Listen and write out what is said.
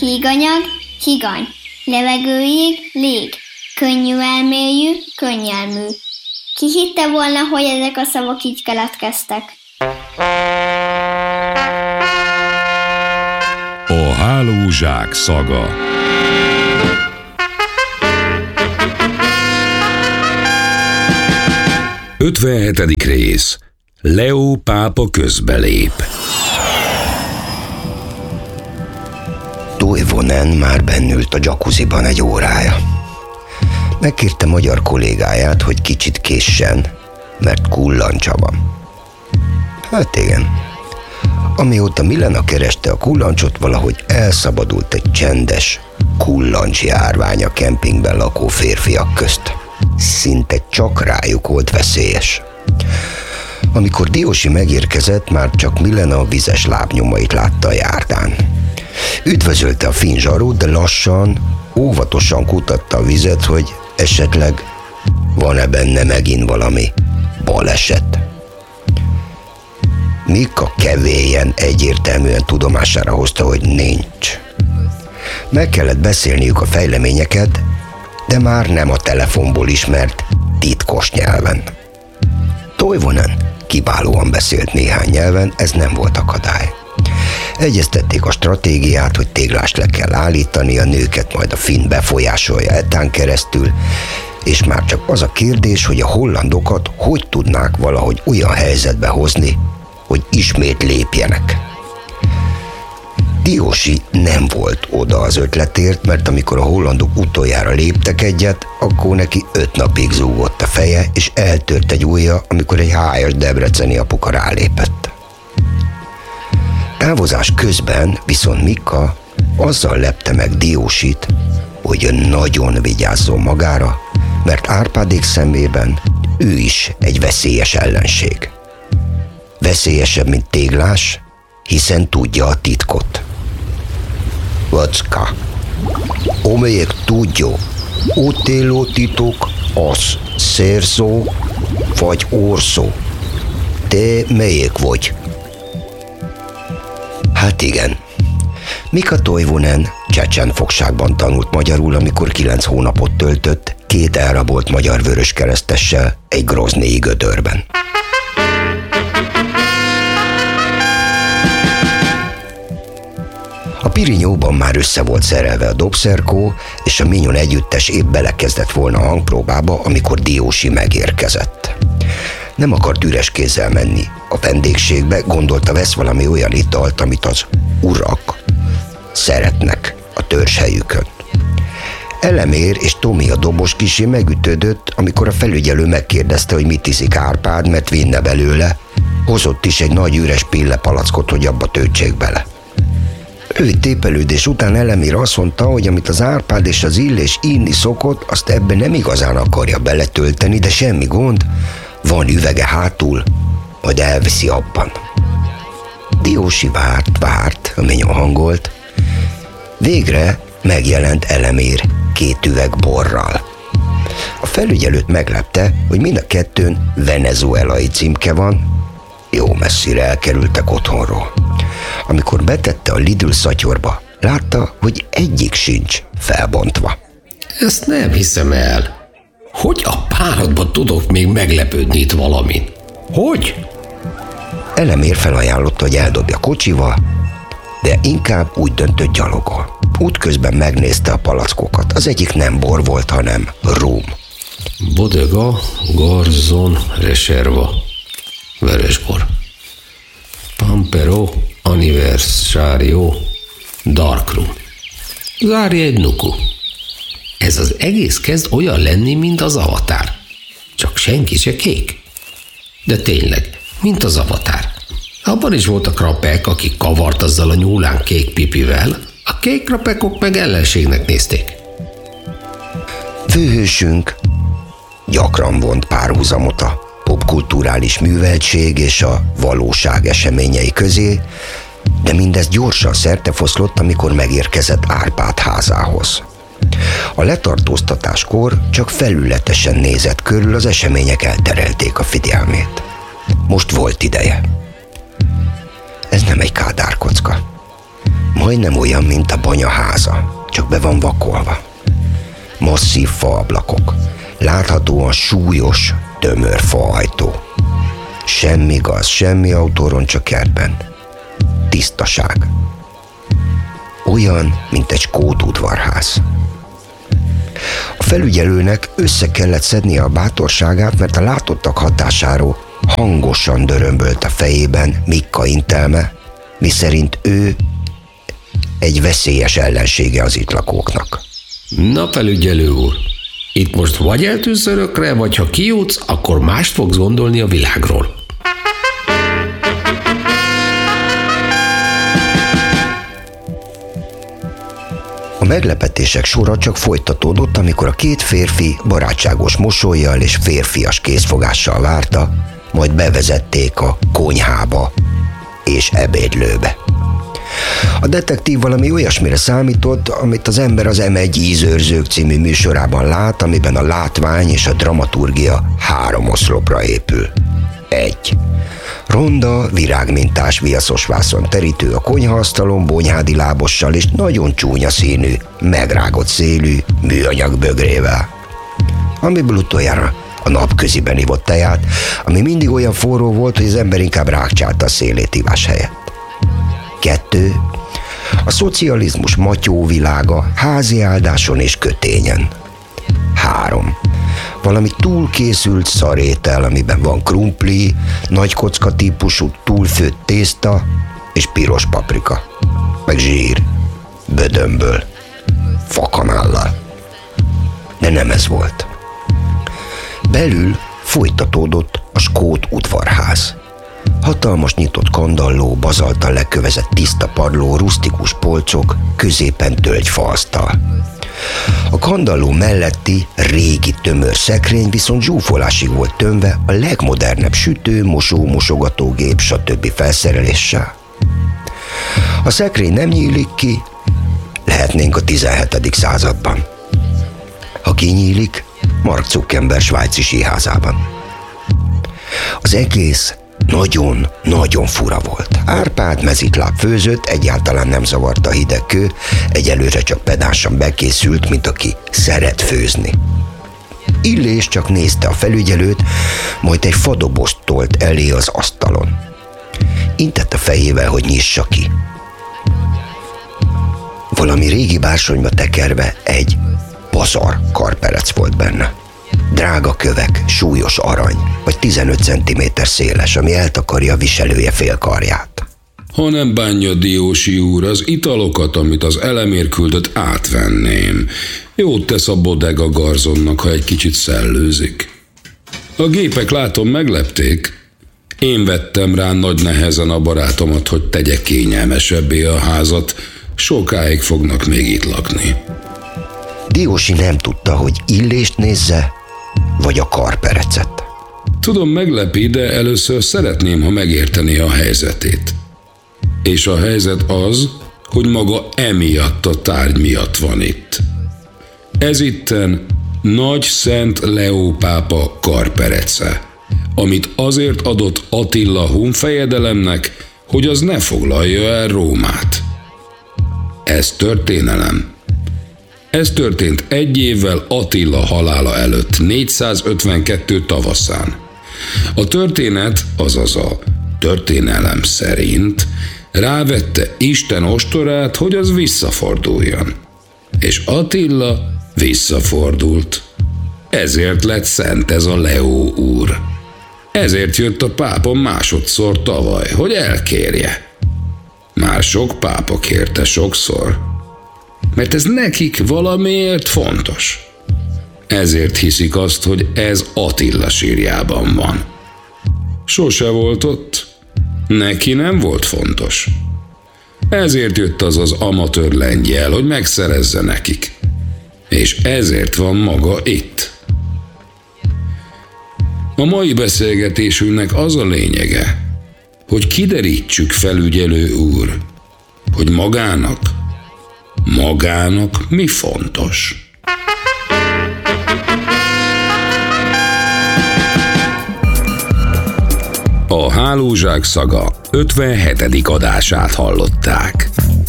híganyag, higany, levegőjég, lég, könnyű elmélyű, könnyelmű. Ki hitte volna, hogy ezek a szavak így keletkeztek? A hálózsák szaga. Ötvenhetedik rész. Leo pápa közbelép. Toivonen már bennült a jacuzziban egy órája. Megkérte magyar kollégáját, hogy kicsit késsen, mert kullancsa van. Hát igen. Amióta Milena kereste a kullancsot, valahogy elszabadult egy csendes, kullancs járvány a kempingben lakó férfiak közt. Szinte csak rájuk volt veszélyes. Amikor Diósi megérkezett, már csak Milena a vizes lábnyomait látta a járdán. Üdvözölte a finn zsarót, de lassan, óvatosan kutatta a vizet, hogy esetleg van-e benne megint valami baleset. Mika kevélyen egyértelműen tudomására hozta, hogy nincs. Meg kellett beszélniük a fejleményeket, de már nem a telefonból ismert titkos nyelven. Toivonen kiválóan beszélt néhány nyelven, ez nem volt akadály. Egyeztették a stratégiát, hogy téglást le kell állítani, a nőket majd a finn befolyásolja etán keresztül, és már csak az a kérdés, hogy a hollandokat hogy tudnák valahogy olyan helyzetbe hozni, hogy ismét lépjenek. Diósi nem volt oda az ötletért, mert amikor a hollandok utoljára léptek egyet, akkor neki 5 napig zúgott a feje, és eltört egy ujja, amikor egy hájas debreceni apuka rálépett. Távozás közben viszont Mika azzal lepte meg Diósit, hogy nagyon vigyázzon magára, mert Árpádék szemében ő is egy veszélyes ellenség. Veszélyesebb, mint Téglás, hiszen tudja a titkot. Vacka, amelyek tudja, ott élő titok az szerzó vagy orszó. Te melyik vagy? Hát igen. Mika Toivonen Csecsenfogságban tanult magyarul, amikor 9 hónapot töltött 2 elrabolt magyar vöröskeresztessel egy groznyi gödörben. A Pirinyóban már össze volt szerelve a dobszerkó, és a Minyon együttes épp belekezdett volna a hangpróbába, amikor Diósi megérkezett. Nem akart üres kézzel menni a vendégségbe, gondolta, vesz valami olyan italt, amit az urak szeretnek a törzshelyükön. Elemér és Tomi a dobos kisé megütődött, amikor a felügyelő megkérdezte, hogy mit iszik Árpád, mert vinne belőle. Hozott is egy nagy üres pillepalackot, hogy abba töltsék bele. Rövid tépelődés után Elemér azt mondta, hogy amit az Árpád és az Illés inni szokott, azt ebben nem igazán akarja beletölteni, de semmi gond, van üvege hátul, majd elviszi abban. Diósi várt, a Minyon hangolt. Végre megjelent Elemér 2 üveg borral. A felügyelőt meglepte, hogy mind a kettőn venezuelai címke van, jó messzire elkerültek otthonról. Amikor betette a Lidl szatyorba, látta, hogy egyik sincs felbontva. Ezt nem hiszem el. Hogy a párodban tudok még meglepődni itt valamin? Hogy? Elemér felajánlotta, hogy eldobja kocsival, de inkább úgy döntött, gyalogol. Útközben megnézte a palackokat. Az egyik nem bor volt, hanem rum. Bodega Garzon Reserva. Vörösbor. Pampero Anniversario Dark Rum. Zárja egy nuku. Ez az egész kezd olyan lenni, mint az Avatár. Csak senki se kék. De tényleg, mint az Avatár. Abban is voltak rapek, akik kavart azzal a nyúlán kék pipivel, a kék rapekok meg ellenségnek nézték. Főhősünk gyakran vont párhuzamot a popkulturális műveltség és a valóság eseményei közé, de mindez gyorsan szertefoszlott, amikor megérkezett Árpád házához. A letartóztatáskor csak felületesen nézett körül, az események elterelték a figyelmét. Most volt ideje. Ez nem egy kádárkocka. Majdnem olyan, mint a banyaháza, csak be van vakolva. Masszív faablakok, láthatóan súlyos, tömör faajtó. Semmi gaz, semmi autóroncsa kertben. Tisztaság. Olyan, mint egy skót udvarház. A felügyelőnek össze kellett szednie a bátorságát, mert a látottak hatásáról hangosan dörömbölt a fejében Mikka intelme, miszerint ő egy veszélyes ellensége az itt lakóknak. Na, felügyelő úr, itt most vagy eltűnsz örökre, vagy ha kijutsz, akkor mást fogsz gondolni a világról. A meglepetések sora csak folytatódott, amikor a két férfi barátságos mosollyal és férfias készfogással várta, majd bevezették a konyhába és ebédlőbe. A detektív valami olyasmire számított, amit az ember az M1 ízőrzők című műsorában lát, amiben a látvány és a dramaturgia 3 oszlopra épül. 1. Ronda, virágmintás viaszos vászon terítő a konyhaasztalon bonyhádi lábossal és nagyon csúnya színű, megrágott szélű műanyag bögrével, amiből utoljára a napköziben ivott teját, ami mindig olyan forró volt, hogy az ember inkább rákcsálta a szélét ivás helyett. 2. A szocializmus matyó világa házi áldáson és kötényen. 3. Valami túlkészült szarétel, amiben van krumpli, nagy kocka típusú túlfőtt tészta és piros paprika, meg zsír, bödönből, fakanállal. De nem ez volt. Belül folytatódott a skót udvarház. Hatalmas nyitott kandalló, bazalttal lekövezett tiszta padló, rusztikus polcok, középen tölgyfaasztal. A kandalló melletti régi tömör szekrény viszont zsúfolásig volt tömve a legmodernebb sütő, mosó, mosogatógép, stb. Felszereléssel. A szekrény nem nyílik ki, lehetnénk a 17. században. Ha kinyílik, Mark Zuckerberg svájci síházában. Az egész nagyon fura volt. Árpád mezitláb főzött, egyáltalán nem zavarta a hideg kő, egyelőre csak pedánsan bekészült, mint aki szeret főzni. Illés csak nézte a felügyelőt, majd egy fadobozt tolt elé az asztalon. Intett a fejével, hogy nyissa ki. Valami régi bársonyba tekerve egy pazar karperec volt benne. Drága kövek, súlyos arany, vagy 15 cm széles, ami eltakarja a viselője félkarját. Ha nem bánja, Diósi úr, az italokat, amit az elemér küldött, átvenném. Jót tesz a bodega garzonnak, ha egy kicsit szellőzik. A gépek, látom, meglepték. Én vettem rá nagy nehezen a barátomat, hogy tegye kényelmesebbé a házat. Sokáig fognak még itt lakni. Diósi nem tudta, hogy Illést nézze, vagy a karperecet. Tudom, meglepi, de először szeretném, ha megértené a helyzetét. És a helyzet az, hogy maga emiatt a tárgy miatt van itt. Ez itten Nagy Szent Leó pápa karperece, amit azért adott Attila hunfejedelemnek, hogy az ne foglalja el Rómát. Ez történelem. Ez történt 1 évvel Attila halála előtt, 452 tavaszán. A történet, azaz a történelem szerint rávette Isten ostorát, hogy az visszaforduljon. És Attila visszafordult. Ezért lett szent ez a Leó úr. Ezért jött a pápa másodszor tavaly, hogy elkérje. Már sok pápa kérte sokszor. Mert ez nekik valamiért fontos. Ezért hiszik azt, hogy ez Attila sírjában van. Sose volt ott. Neki nem volt fontos. Ezért jött az az amatőr lengyel, hogy megszerezze nekik. És ezért van maga itt. A mai beszélgetésünknek az a lényege, hogy kiderítsük, felügyelő úr, hogy magának mi fontos. A Hálózsák szaga 57. adását hallották.